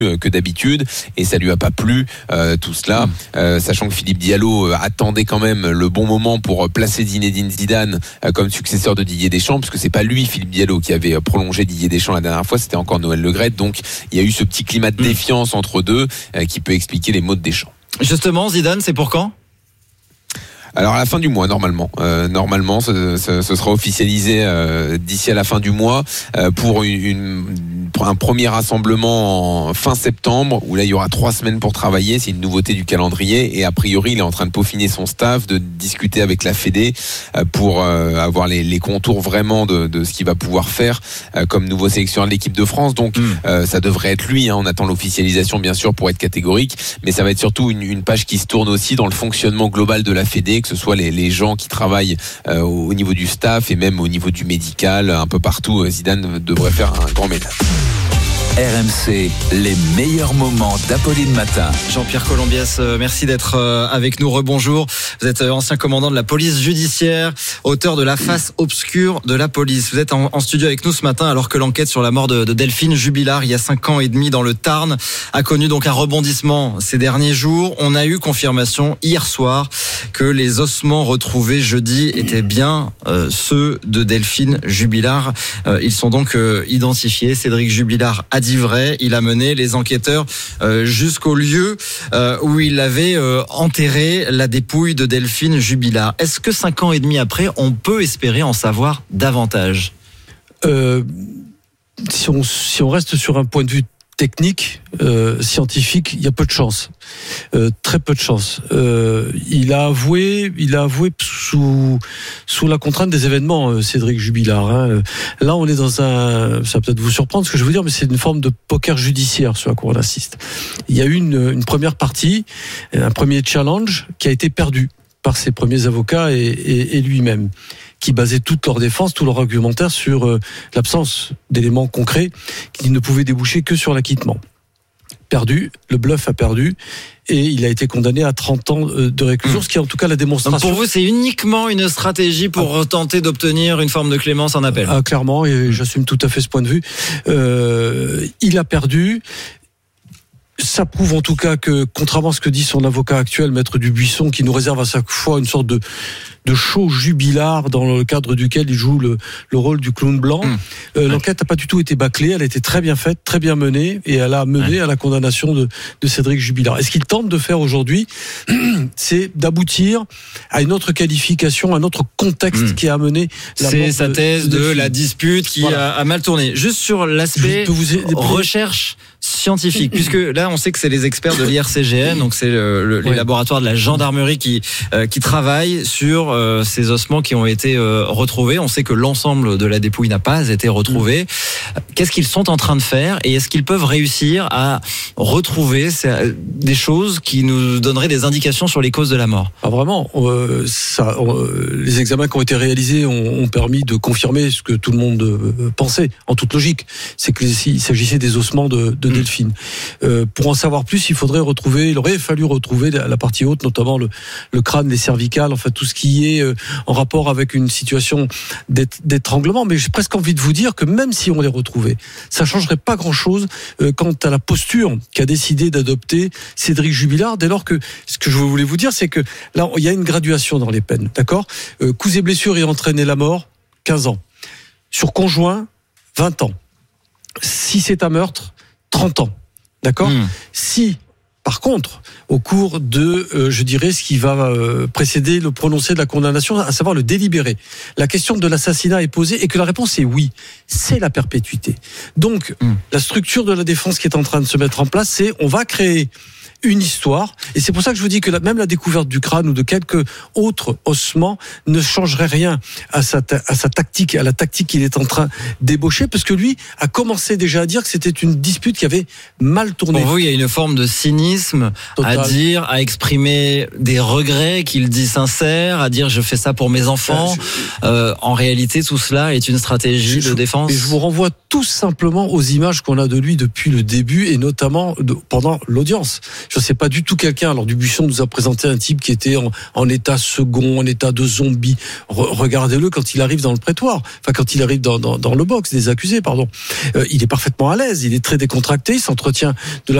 que d'habitude, et ça lui a pas plu tout cela, sachant que Philippe Diallo attendait quand même le bon moment pour placer Zinedine Zidane comme successeur de Didier Deschamps, puisque c'est pas lui, Philippe Diallo, qui avait prolongé Didier Deschamps la dernière fois, c'était encore Noël Le Graët. Donc il y a eu ce petit climat de défiance entre deux qui peut expliquer les mots de Deschamps. Justement, Zidane, c'est pour quand ? Alors à la fin du mois, normalement, ce sera officialisé d'ici à la fin du mois pour un premier rassemblement en fin septembre, où là il y aura 3 semaines pour travailler. C'est une nouveauté du calendrier, et a priori il est en train de peaufiner son staff, de discuter avec la Fédé pour avoir les contours vraiment de ce qu'il va pouvoir faire comme nouveau sélectionneur de l'équipe de France. Donc ça devrait être lui, on attend l'officialisation bien sûr pour être catégorique, mais ça va être surtout une page qui se tourne aussi dans le fonctionnement global de la Fédé, que ce soit les gens qui travaillent au niveau du staff et même au niveau du médical, un peu partout. Zidane devrait faire un grand ménage. RMC, les meilleurs moments d'Apolline Matin. Jean-Pierre Colombiès, merci d'être avec nous. Rebonjour. Vous êtes ancien commandant de la police judiciaire, auteur de La face obscure de la police. Vous êtes en studio avec nous ce matin alors que l'enquête sur la mort de Delphine Jubilard, il y a 5 ans et demi dans le Tarn, a connu donc un rebondissement ces derniers jours. On a eu confirmation hier soir que les ossements retrouvés jeudi étaient bien ceux de Delphine Jubilard. Ils sont donc identifiés. Cédric Jubilard a dit vrai. Il a mené les enquêteurs jusqu'au lieu où il avait enterré la dépouille de Delphine Jubilard. Est-ce que 5 ans et demi après, on peut espérer en savoir davantage ? Si on reste sur un point de vue technique, scientifique, il y a peu de chance, très peu de chance. Il a avoué sous la contrainte des événements, Cédric Jubilard. Là, on est dans ça va peut-être vous surprendre ce que je veux dire, mais c'est une forme de poker judiciaire sur quoi on assiste. Il y a eu une première partie, un premier challenge qui a été perdu par ses premiers avocats et lui-même, qui basaient toute leur défense, tout leur argumentaire sur l'absence d'éléments concrets qui ne pouvaient déboucher que sur l'acquittement. Perdu, le bluff a perdu, et il a été condamné à 30 ans de réclusion, ce qui est en tout cas la démonstration. Donc pour vous, c'est uniquement une stratégie pour tenter d'obtenir une forme de clémence en appel ? Clairement, et j'assume tout à fait ce point de vue. Il a perdu. Ça prouve en tout cas que, contrairement à ce que dit son avocat actuel, Maître Dubuisson, qui nous réserve à chaque fois une sorte de show jubilard dans le cadre duquel il joue le rôle du clown blanc. L'enquête n'a pas du tout été bâclée, elle a été très bien faite, très bien menée, et elle a mené à la condamnation de Cédric Jubilard. Et ce qu'il tente de faire aujourd'hui, c'est d'aboutir à une autre qualification, un autre contexte qui a amené la mort. C'est sa thèse de la dispute qui a mal tourné. Juste sur l'aspect recherche scientifique, puisque là on sait que c'est les experts de l'IRCGN, donc c'est les laboratoires de la gendarmerie qui travaillent sur ces ossements qui ont été retrouvés. On sait que l'ensemble de la dépouille n'a pas été retrouvé. Qu'est-ce qu'ils sont en train de faire, et est-ce qu'ils peuvent réussir à retrouver des choses qui nous donneraient des indications sur les causes de la mort ? Vraiment, les examens qui ont été réalisés ont permis de confirmer ce que tout le monde pensait, en toute logique, c'est qu'il s'agissait des ossements de Delphine. Pour en savoir plus, il aurait fallu retrouver la partie haute, notamment le crâne, les cervicales, enfin tout ce qui est en rapport avec une situation d'étranglement. Mais j'ai presque envie de vous dire que même si on les retrouvait, ça changerait pas grand-chose quant à la posture qu'a décidé d'adopter Cédric Jubilard, dès lors que ce que je voulais vous dire, c'est que là, il y a une graduation dans les peines, d'accord ? Coups et blessures et entraîner la mort, 15 ans. Sur conjoint, 20 ans. Si c'est un meurtre, 30 ans, d'accord ? Si, par contre, au cours de, je dirais, ce qui va précéder le prononcé de la condamnation, à savoir le délibéré, la question de l'assassinat est posée et que la réponse est oui, c'est la perpétuité. Donc, la structure de la défense qui est en train de se mettre en place, c'est on va créer une histoire, et c'est pour ça que je vous dis que même la découverte du crâne ou de quelques autres ossements ne changerait rien à sa tactique, à la tactique qu'il est en train d'ébaucher, parce que lui a commencé déjà à dire que c'était une dispute qui avait mal tourné. Pour vous, il y a une forme de cynisme total, à exprimer des regrets qu'il dit sincères, à dire je fais ça pour mes enfants. En réalité, tout cela est une stratégie de défense. Et je vous renvoie tout simplement aux images qu'on a de lui depuis le début, et notamment pendant l'audience. je sais pas du tout quelqu'un. Alors Dubuisson nous a présenté un type qui était en état second, en état de zombie. Regardez-le quand il arrive dans le prétoire, enfin quand il arrive dans le box des accusés, pardon. Il est parfaitement à l'aise, il est très décontracté, il s'entretient de la